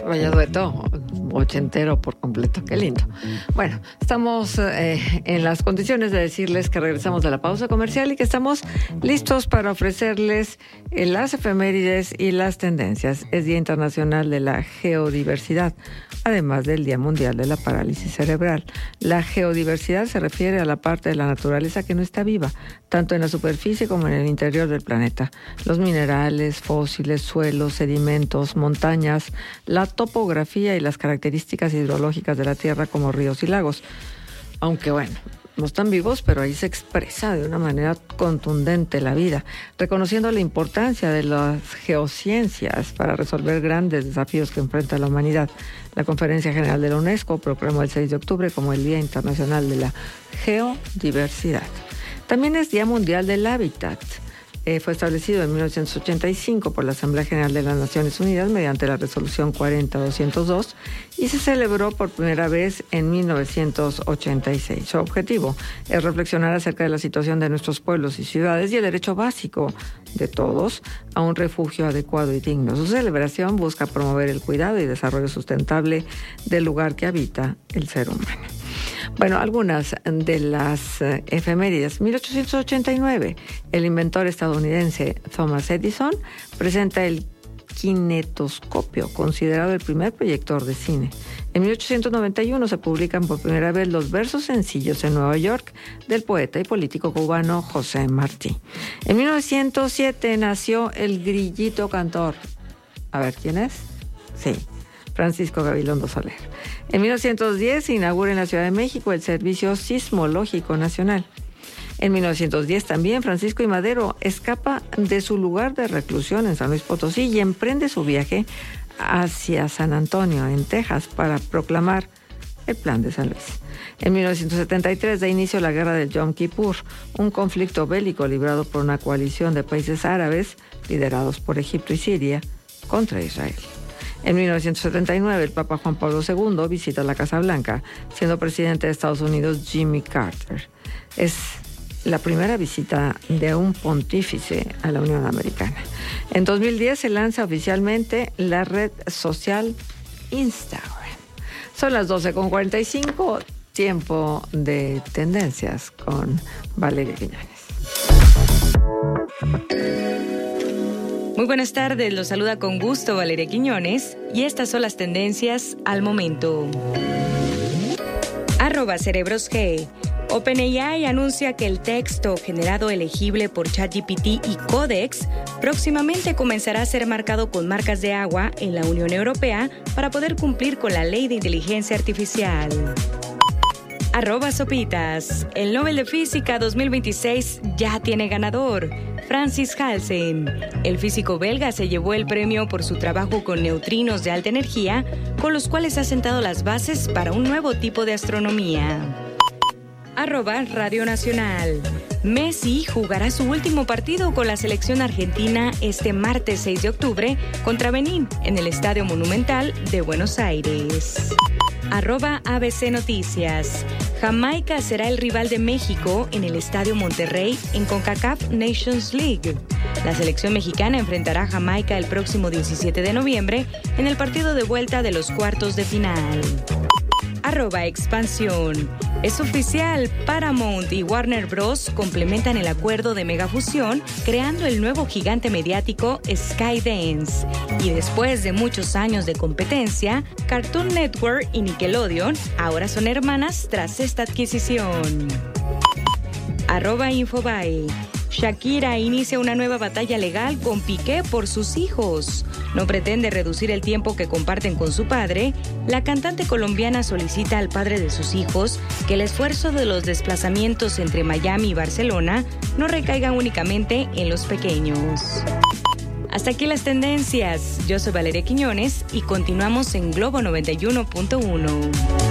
Vaya dueto, ochentero por completo, qué lindo. Bueno, estamos en las condiciones de decirles que regresamos de la pausa comercial y que estamos listos para ofrecerles las efemérides y las tendencias. Es Día Internacional de la Geodiversidad, además del Día Mundial de la Parálisis Cerebral. La geodiversidad se refiere a la parte de la naturaleza que no está viva, tanto en la superficie como en el interior del planeta. Los minerales, fósiles, suelos, sedimentos, montañas, la topografía y las características hidrológicas de la Tierra como ríos y lagos. Aunque bueno, no están vivos, pero ahí se expresa de una manera contundente la vida, reconociendo la importancia de las geociencias para resolver grandes desafíos que enfrenta la humanidad. La Conferencia General de la UNESCO proclamó el 6 de octubre como el Día Internacional de la Geodiversidad. También es Día Mundial del Hábitat. Fue establecido en 1985 por la Asamblea General de las Naciones Unidas mediante la Resolución 40-202 y se celebró por primera vez en 1986. Su objetivo es reflexionar acerca de la situación de nuestros pueblos y ciudades y el derecho básico de todos a un refugio adecuado y digno. Su celebración busca promover el cuidado y desarrollo sustentable del lugar que habita el ser humano. Bueno, algunas de las efemérides. 1889, el inventor estadounidense Thomas Edison presenta el kinetoscopio, considerado el primer proyector de cine. En 1891 se publican por primera vez los versos sencillos en Nueva York del poeta y político cubano José Martí. En 1907 nació el grillito cantor. A ver, ¿quién es? Sí, Francisco Gabilondo Soler. En 1910 se inaugura en la Ciudad de México el Servicio Sismológico Nacional. En 1910 también Francisco I. Madero escapa de su lugar de reclusión en San Luis Potosí y emprende su viaje hacia San Antonio, en Texas, para proclamar el Plan de San Luis. En 1973 da inicio la Guerra del Yom Kippur, un conflicto bélico librado por una coalición de países árabes, liderados por Egipto y Siria, contra Israel. En 1979, el Papa Juan Pablo II visita la Casa Blanca, siendo presidente de Estados Unidos Jimmy Carter. Es la primera visita de un pontífice a la Unión Americana. En 2010 se lanza oficialmente la red social Instagram. Son las 12:45, tiempo de tendencias con Valeria Quiñones. Muy buenas tardes, los saluda con gusto Valeria Quiñones y estas son las tendencias al momento. @CerebrosG. OpenAI anuncia que el texto generado elegible por ChatGPT y Codex próximamente comenzará a ser marcado con marcas de agua en la Unión Europea para poder cumplir con la ley de inteligencia artificial. @Sopitas. El Nobel de Física 2026 ya tiene ganador. Francis Halsen. El físico belga se llevó el premio por su trabajo con neutrinos de alta energía, con los cuales ha sentado las bases para un nuevo tipo de astronomía. @Radio Nacional. Messi jugará su último partido con la selección argentina este martes 6 de octubre contra Benín en el Estadio Monumental de Buenos Aires. @ABC Noticias. Jamaica será el rival de México en el Estadio Monterrey en CONCACAF Nations League. La selección mexicana enfrentará a Jamaica el próximo 17 de noviembre en el partido de vuelta de los cuartos de final. @Expansión. Es oficial, Paramount y Warner Bros. Complementan el acuerdo de megafusión, creando el nuevo gigante mediático Skydance. Y después de muchos años de competencia, Cartoon Network y Nickelodeon ahora son hermanas tras esta adquisición. @Infobae. Shakira inicia una nueva batalla legal con Piqué por sus hijos. No pretende reducir el tiempo que comparten con su padre. La cantante colombiana solicita al padre de sus hijos que el esfuerzo de los desplazamientos entre Miami y Barcelona no recaiga únicamente en los pequeños. Hasta aquí las tendencias. Yo soy Valeria Quiñones y continuamos en Globo 91.1.